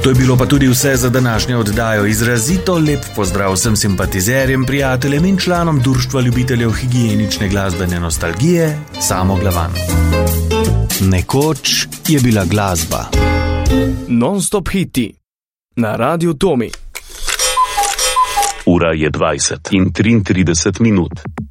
To je bilo pa tudi vse za današnjo oddajo. Izrazito lep pozdrav vsem simpatizerjem, prijateljem in članom Društva ljubiteljev higienične glasbene nostalgije Samo Glavan. Nekoč je bila glasba. Non-stop hiti na Radiu Tomi. Ura je 20:33.